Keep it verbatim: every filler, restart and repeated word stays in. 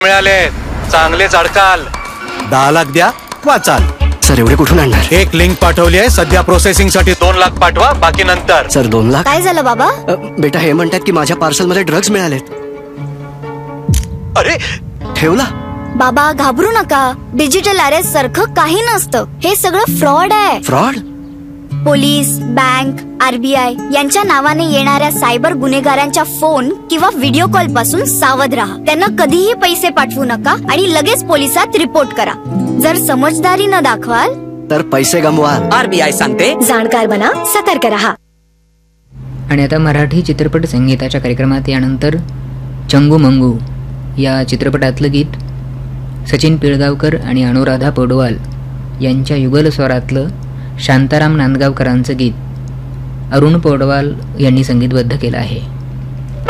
मिळाले, चांगलेच अडकाल. दहा लाख द्या वाचाल. सर एवढे कुठून आणणार? एक लिंक पाठवली आहे सध्या प्रोसेसिंग साठी. दोन लाख पाठवा, बाकी नंतर. सर दोन लाख? काय झालं बाबा? अ, बेटा हे म्हणतात की माझ्या पार्सल मध्ये ड्रग्ज मिळालेत. अरे ठेवला? बाबा घाबरू नका, डिजिटल अरेस्ट सारखं काही नसतं. हे सगळं फ्रॉड आहे. फ्रॉड? पोलीस, बँक, आरबीआय यांच्या नावाने येणाऱ्या सायबर गुन्हेगारांच्या फोन किंवा व्हिडिओ कॉल पासून सावध राहा. त्यांना कधीही पैसे पाठवू नका आणि लगेच पोलिसात रिपोर्ट करा. जर समजदारी न दाखवाल तर पैसे गमवाल. आरबीआय सांगते, जाणकार बना, सतर्क रहा. आणि आता मराठी चित्रपट संगीताच्या कार्यक्रमात यानंतर चंगू मंगू या चित्रपटातलं गीत सचिन पिळगावकर आणि अनुराधा पौडवाल यांच्या युगल स्वरातलं शांताराम नांदगावकरांचं गीत अरुण पौडवाल यांनी संगीतबद्ध केलं आहे.